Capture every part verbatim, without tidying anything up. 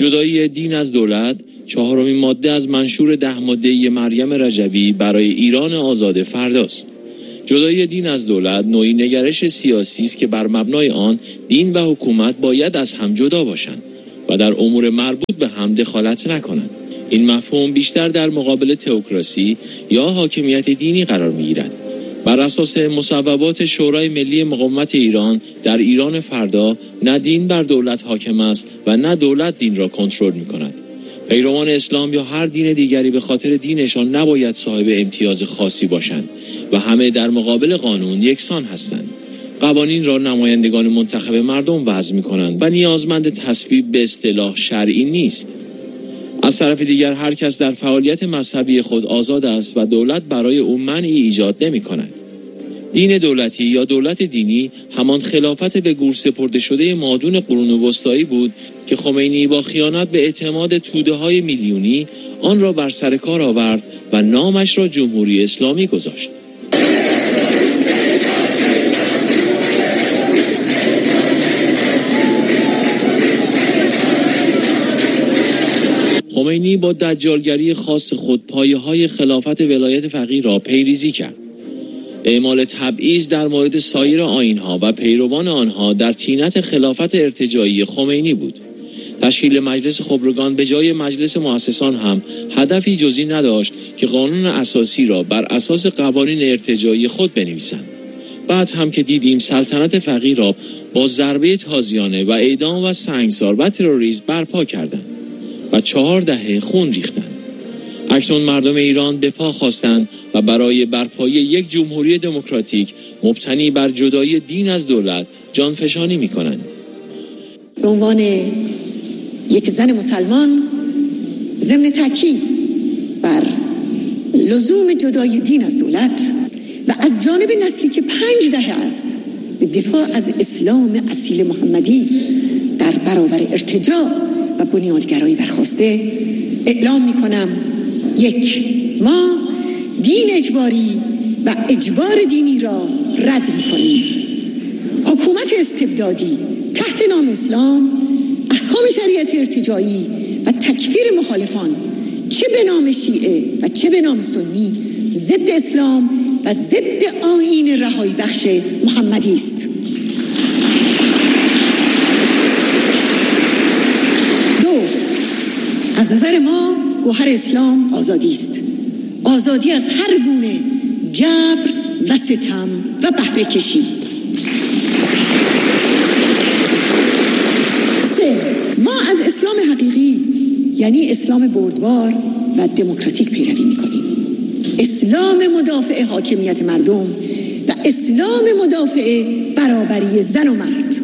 جدایی دین از دولت چهارمین ماده از منشور ده ماده‌ای مریم رجبی برای ایران آزاد فرداست. جدایی دین از دولت نوعی نگرش سیاسی است که بر مبنای آن دین و حکومت باید از هم جدا باشند و در امور مربوط به هم دخالت نکنند. این مفهوم بیشتر در مقابل تئوکراسی یا حاکمیت دینی قرار می‌گیرد. بر اساس مصوبات شورای ملی مقاومت ایران در ایران فردا نه دین بر دولت حاکم است و نه دولت دین را کنترل می‌کند. پیروان اسلام یا هر دین دیگری به خاطر دینشان نباید صاحب امتیاز خاصی باشند و همه در مقابل قانون یکسان هستند. قوانین را نمایندگان منتخب مردم وضع می‌کنند و نیازمند تصویب به اصطلاح شرعی نیست. از طرف دیگر هر کس در فعالیت مذهبی خود آزاد است و دولت برای او منعی ایجاد نمی‌کند. دین دولتی یا دولت دینی همان خلافت به گور سپرده شده مادون قرون وسطایی بود که خمینی با خیانت به اعتماد توده‌های میلیونی آن را بر سر کار آورد و نامش را جمهوری اسلامی گذاشت. خمینی با دجالگری خاص خود پایه‌های خلافت ولایت فقیه را پیریزی کرد. اعمال تبعیض در مورد سایر آیین‌ها و پیروان آنها در طینت خلافت ارتجاعی خمینی بود. تشکیل مجلس خبرگان به جای مجلس مؤسسان هم هدفی جزئی نداشت که قانون اساسی را بر اساس قوانین ارتجاعی خود بنویسند. بعد هم که دیدیم سلطنت فقیه را با ضربه تازیانه و اعدام و سنگسار و تروریسم برپا کردند و چهار دهه خون ریختند. اکنون مردم ایران به پا خواستند و برای برپایی یک جمهوری دموکراتیک مبتنی بر جدایی دین از دولت جانفشانی می کنند. به عنوان یک زن مسلمان ضمن تاکید بر لزوم جدایی دین از دولت و از جانب نسلی که پنج دهه است به دفاع از اسلام اصیل محمدی در برابر ارتجاع و بنیادگرایی برخاسته، اعلام می کنم: یک، ما دین اجباری و اجبار دینی را رد می کنیم. حکومت استبدادی تحت نام اسلام، احکام شریعت ارتجاعی و تکفیر مخالفان چه به نام شیعه و چه به نام سنی ضد اسلام و ضد آیین رهایی بخش محمدی است. دو، از نظر ما گوهر اسلام آزادی است. آزادی از هر گونه جبر و ستم و بهره کشی. سه، ما از اسلام حقیقی یعنی اسلام بردبار و دموکراتیک پیروی می‌کنیم. اسلام مدافع حاکمیت مردم و اسلام مدافع برابری زن و مرد.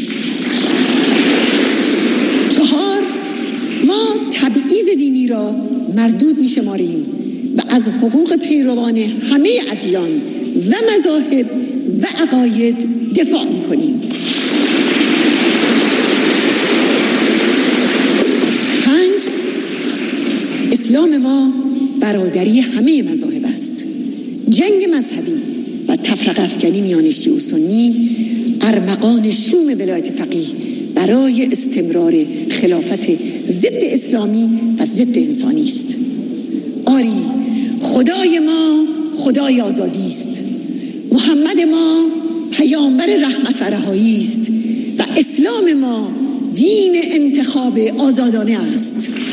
چهار، ما تبعیض دینی را مردود می‌شماریم و از حقوق پیروان همه ادیان و مذاهب و عقاید دفاع می‌کنیم. پنج، اسلام ما برادری همه مذاهب است. جنگ مذهبی و تفرقه افکنی میان شیعه و سنی ارمغان شوم ولایت فقیه برای استمرار خلافت ضد اسلامی و ضد انسانی است. آری، خدای ما خدای آزادی است. محمد ما پیامبر رحمت و رهایی است و اسلام ما دین انتخاب آزادانه است.